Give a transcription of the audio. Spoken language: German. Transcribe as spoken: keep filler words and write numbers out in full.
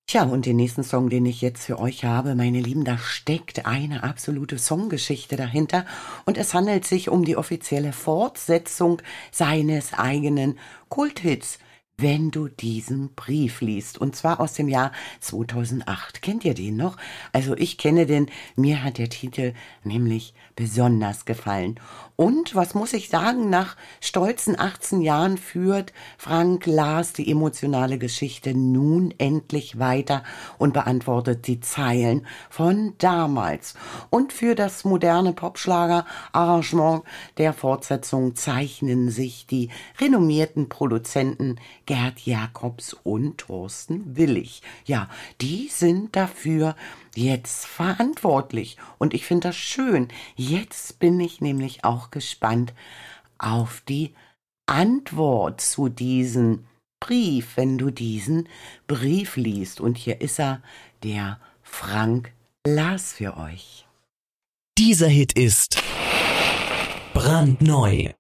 Tja, und den nächsten Song, den ich jetzt für euch habe, meine Lieben, da steckt eine absolute Songgeschichte dahinter und es handelt sich um die offizielle Fortsetzung seines eigenen Kulthits, wenn du diesen Brief liest, und zwar aus dem Jahr zweitausendacht. Kennt ihr den noch? Also ich kenne den, mir hat der Titel nämlich besonders gefallen. Und was muss ich sagen, nach stolzen achtzehn Jahren führt Frank Lars die emotionale Geschichte nun endlich weiter und beantwortet die Zeilen von damals. Und für das moderne Popschlager-Arrangement der Fortsetzung zeichnen sich die renommierten Produzenten Gerd Jacobs und Thorsten Willig. Ja, die sind dafür jetzt verantwortlich. Und ich finde das schön. Jetzt bin ich nämlich auch gespannt auf die Antwort zu diesem Brief, wenn du diesen Brief liest. Und hier ist er, der Frank Lars für euch. Dieser Hit ist brandneu.